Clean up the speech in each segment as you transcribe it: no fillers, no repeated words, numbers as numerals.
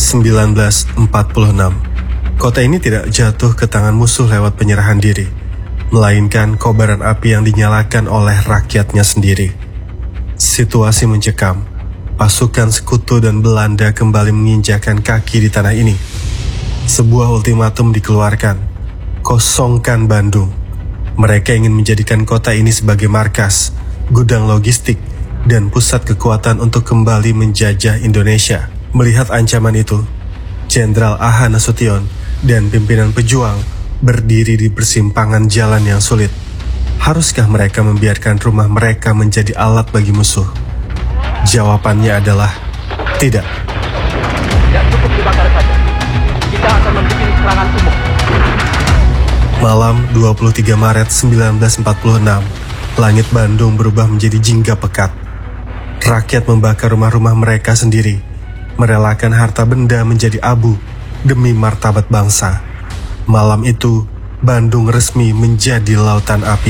1946. Kota ini tidak jatuh ke tangan musuh lewat penyerahan diri, melainkan kobaran api yang dinyalakan oleh rakyatnya sendiri. Situasi mencekam. Pasukan sekutu dan Belanda kembali menginjakan kaki di tanah ini. Sebuah ultimatum dikeluarkan. Kosongkan Bandung. Mereka ingin menjadikan kota ini sebagai markas, gudang logistik, dan pusat kekuatan untuk kembali menjajah Indonesia. Melihat ancaman itu, Jenderal A.H. Nasution dan pimpinan pejuang berdiri di persimpangan jalan yang sulit. Haruskah mereka membiarkan rumah mereka menjadi alat bagi musuh? Jawabannya adalah tidak. Tidak cukup dibakar saja. Kita akan membuat serangan umum. Malam 23 Maret 1946, langit Bandung berubah menjadi jingga pekat. Rakyat membakar rumah-rumah mereka sendiri, merelakan harta benda menjadi abu demi martabat bangsa. Malam itu, Bandung resmi menjadi lautan api.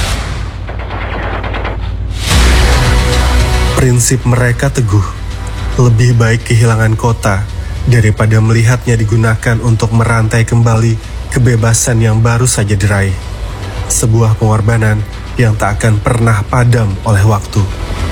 Prinsip mereka teguh, lebih baik kehilangan kota daripada melihatnya digunakan untuk merantai kembali kebebasan yang baru saja diraih. Sebuah pengorbanan yang tak akan pernah padam oleh waktu.